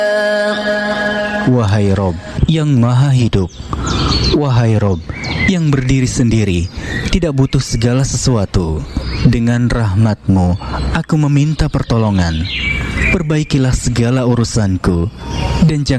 Wahai Rob yang maha hidup, wahai Rob yang berdiri sendiri, tidak butuh segala sesuatu. Dengan rahmat-Mu, aku meminta pertolongan. Perbaikilah segala urusanku, dan jangan